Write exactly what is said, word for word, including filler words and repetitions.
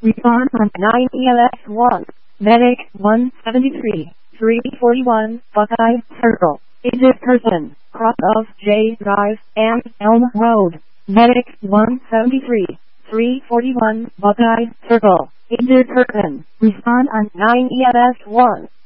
Respond on nine E L S one. Medic one seventy-three, three forty-one, Buckeye Circle. Injured person, cross of J Drive and Elm Road. Medic one seventy-three, three forty-one, Buckeye Circle. Injured person. Respond on nine E L S one.